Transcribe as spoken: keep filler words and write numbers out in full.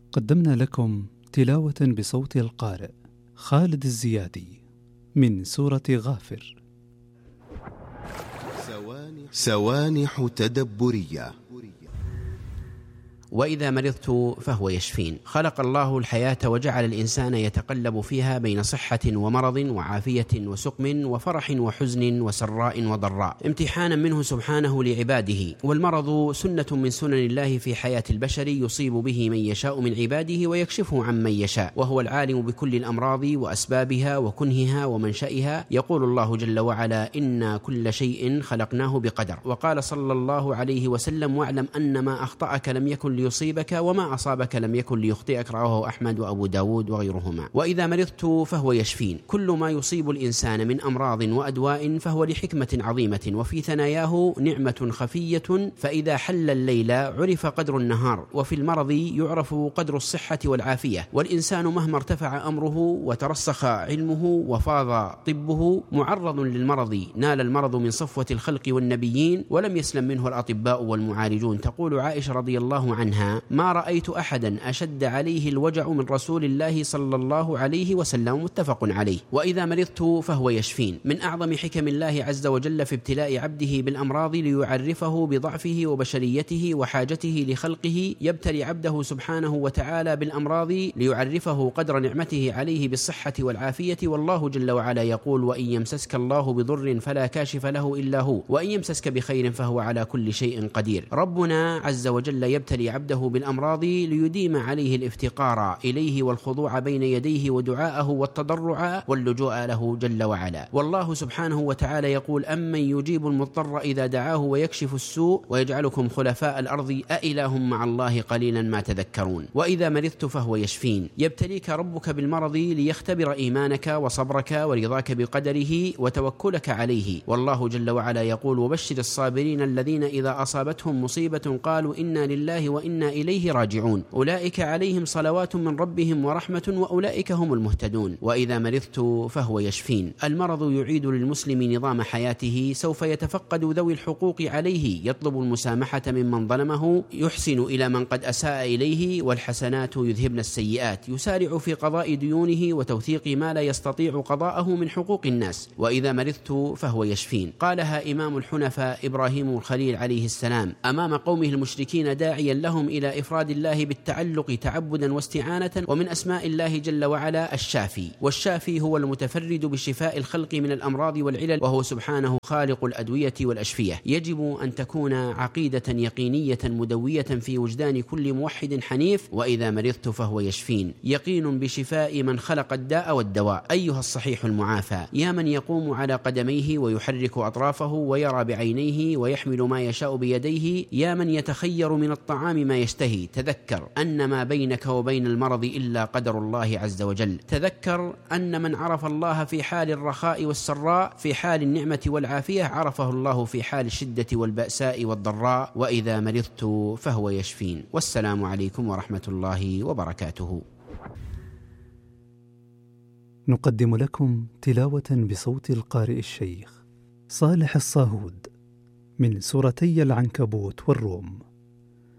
قدمنا لكم تلاوة بصوت القارئ خالد الزيادي من سورة غافر. سوانح تدبرية. وإذا مرضت فهو يشفين. خلق الله الحياة وجعل الإنسان يتقلب فيها بين صحة ومرض وعافية وسقم وفرح وحزن وسراء وضراء امتحانا منه سبحانه لعباده. والمرض سنة من سنن الله في حياة البشر يصيب به من يشاء من عباده ويكشفه عن من يشاء، وهو العالم بكل الأمراض وأسبابها وكنهها ومنشأها. يقول الله جل وعلا: إنا كل شيء خلقناه بقدر. وقال صلى الله عليه وسلم: واعلم أن ما أخطأك لم يكن ليصيبك وما أصابك لم يكن ليخطئك. رواه أحمد وأبو داود وغيرهما. وإذا مرضت فهو يشفين. كل ما يصيب الإنسان من أمراض وأدواء فهو لحكمة عظيمة وفي ثناياه نعمة خفية، فإذا حل الليل عرف قدر النهار، وفي المرض يعرف قدر الصحة والعافية. والإنسان مهما ارتفع أمره وترسخ علمه وفاض طبه معرض للمرض. نال المرض من صفوة الخلق والنبيين ولم يسلم منه الأطباء والمعالجون. تقول عائشة رضي الله عنها: ما رأيت أحدا أشد عليه الوجع من رسول الله صلى الله عليه وسلم. متفق عليه. وإذا مرضت فهو يشفين. من أعظم حكم الله عز وجل في ابتلاء عبده بالأمراض ليعرفه بضعفه وبشريته وحاجته لخلقه. يبتلي عبده سبحانه وتعالى بالأمراض ليعرفه قدر نعمته عليه بالصحة والعافية. والله جل وعلا يقول: وإن يمسسك الله بضر فلا كاشف له إلا هو، وإن يمسسك بخير فهو على كل شيء قدير. ربنا عز وجل يبتلي عبده بالأمراض ليديم عليه الافتقار إليه والخضوع بين يديه ودعاءه والتضرع واللجوء له جل وعلا. والله سبحانه وتعالى يقول: أمن يجيب المضطر إذا دعاه ويكشف السوء ويجعلكم خلفاء الأرض أإله مع الله قليلا ما تذكرون. وإذا مرضت فهو يشفين. يبتليك ربك بالمرض ليختبر إيمانك وصبرك ورضاك بقدره وتوكلك عليه. والله جل وعلا يقول: وبشر الصابرين الذين إذا أصابتهم مصيبة قالوا إنا لله وإنا إليه راجعون أولئك عليهم صلوات من ربهم ورحمة وأولئك هم المهتدون. وإذا مرضت فهو يشفين. المرض يعيد للمسلم نظام حياته. سوف يتفقد ذوي الحقوق عليه، يطلب المسامحة ممن ظلمه، يحسن إلى من قد أساء إليه، والحسنات يذهبن السيئات. يسارع في قضاء ديونه وتوثيق ما لا يستطيع قضاءه من حقوق الناس. وإذا مرضت فهو يشفين. قالها إمام الحنفاء إبراهيم الخليل عليه السلام أمام قومه المشركين داعيا لهم إلى إفراد الله بالتعلق تعبدا واستعانة. ومن أسماء الله جل وعلا الشافي، والشافي هو المتفرد بشفاء الخلق من الأمراض والعلل، وهو سبحانه خالق الأدوية والأشفية. يجب أن تكون عقيدة يقينية مدوية في وجدان كل موحد حنيف. وإذا مرضت فهو يشفين. يقين بشفاء من خلق الداء والدواء. أيها الصحيح المعافى، يا من يقوم على قدميه ويحرك أطرافه ويرى بعينيه ويحمل ما يشاء بيديه، يا من يتخير من الطعام ما يشتهي، تذكر أن ما بينك وبين المرض إلا قدر الله عز وجل. تذكر أن من عرف الله في حال الرخاء والسراء، في حال النعمة والعافية، عرفه الله في حال الشدة والبأساء والضراء. وإذا مرضت فهو يشفين. والسلام عليكم ورحمة الله وبركاته. نقدم لكم تلاوة بصوت القارئ الشيخ صالح الصاهود من سورتي العنكبوت والروم.